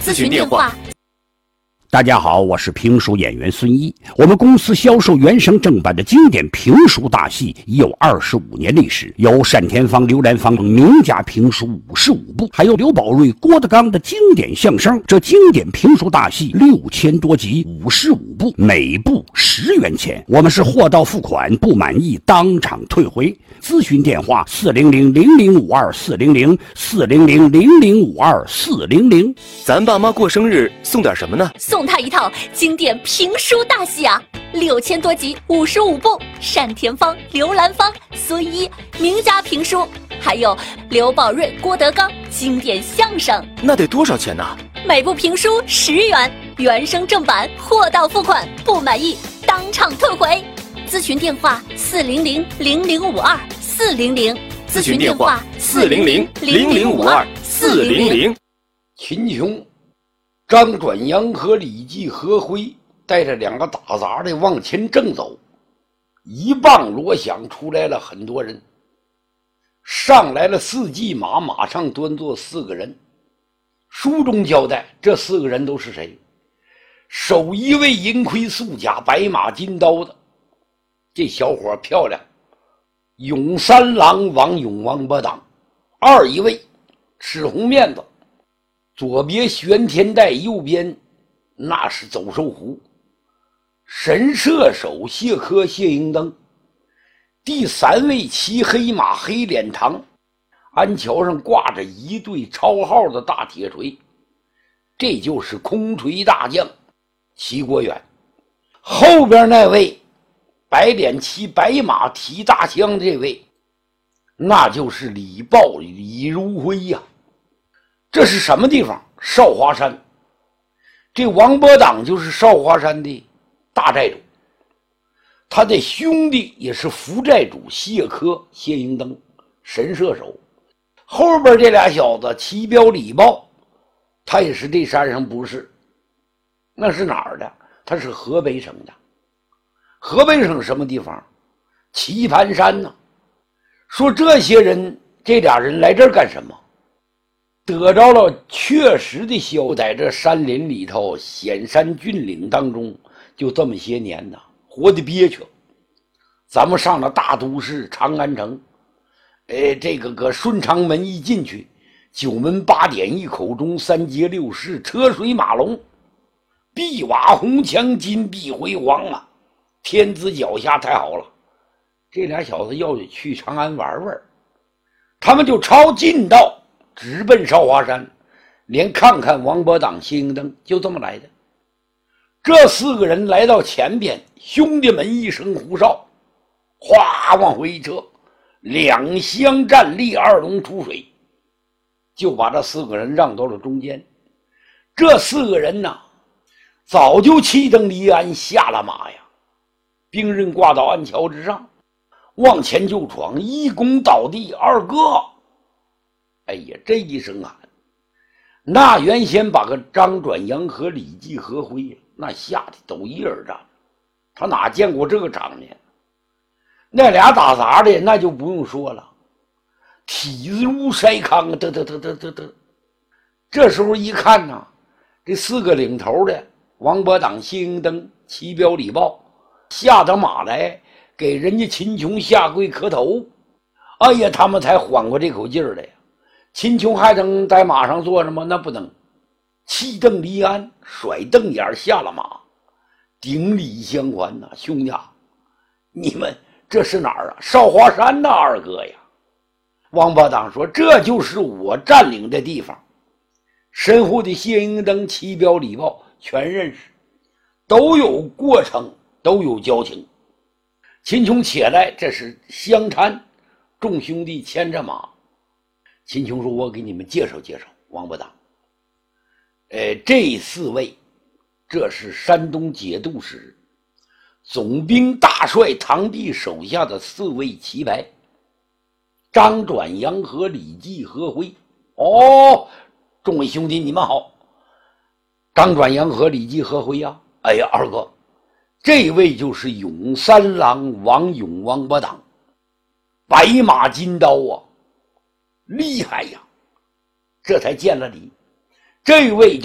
咨询电话。 大家好，我是评书演员孙一。我们公司销售原声正版的经典评书大戏已有25年历史，有单田芳、刘兰芳等名家评书55部，还有刘宝瑞、郭德纲的经典相声。这经典评书大戏6000多集，55部，每部10元钱。我们是货到付款，不满意当场退回。咨询电话400-0052-400，400-0052-400。 咱爸妈过生日送点什么呢？ 送他一套经典评书大戏啊，6000多集，55部，单田芳、刘兰芳、孙一名家评书，还有刘宝瑞、郭德纲经典相声。 那得多少钱呢？ 每部评书10元，原声正版，货到付款，不满意当场退回。咨询电话400-0052-400， 咨询电话400-0052-400。 秦琼、张转阳和李继合辉带着2个打杂的往前正走，一棒锣响，出来了很多人，上来了4骑马，马上端坐4个人。书中交代这4个人都是谁？首一位银盔素甲、白马金刀的，这小伙漂亮，永三郎王勇王八党。二一位赤红面子，左别玄天带，右边那是走兽胡，神射手谢科谢英登。第3位骑黑马，黑脸长，鞍桥上挂着一对超号的大铁锤，这就是空锤大将齐国远。后边那位白脸骑白马提大枪，这位那就是李豹李如辉呀。这是什么地方？少华山。这王伯党就是少华山的大寨主，他的兄弟也是副寨主谢科谢英登，神射手。后边这俩小子齐彪李豹，他也是这山上不是，那是哪儿的？他是河北省的。河北省什么地方？棋盘山呢。说这些人，这俩人来这儿干什么？得着了确实的消息，在这山林里头险山峻岭当中，就这么些年呢，活得憋屈。咱们上了大都市长安城，这个搁顺长门一进去，9门8点1口钟3街6市，车水马龙，碧瓦红墙，金碧辉煌啊，天子脚下太好了。这俩小子要去长安玩玩，他们就抄近道直奔少华山，连看看王伯党谢英登，就这么来的。这4个人来到前边，兄弟们一声呼哨，哗往回一撤，2相站立，2龙出水，就把这4个人让到了中间。这4个人呢，早就气登离鞍，下了马呀，兵刃挂到鞍桥之上，往前就闯，一弓倒地，二哥。哎呀，这一声喊，那原先把个张转阳和李继合辉那吓得都一人战，他哪见过这个场面？那俩打杂的那就不用说了，体如筛糠，得。这时候一看呢，这4个领头的王伯党谢英登齐彪李豹下到马来，给人家秦琼下跪磕头。哎呀，他们才缓过这口劲儿来呀。秦琼还能在马上坐着吗？那不能，气蹬离鞍，甩瞪眼下了马，顶礼相还呐，兄弟啊，你们这是哪儿啊？少华山呐，二哥呀。王八党说，这就是我占领的地方。身后的谢英登、齐彪李豹全认识，都有过程，都有交情。秦琼起来，这是相搀，众兄弟牵着马。秦琼说，我给你们介绍介绍王八党。这4位，这是山东节度使总兵大帅唐帝手下的4位旗牌，张转阳和李继合辉。哦，众位兄弟你们好。张转阳和李继合辉呀。哎呀，二哥，这位就是永三郎王勇王八党，白马金刀啊，厉害呀！这才见了礼。这位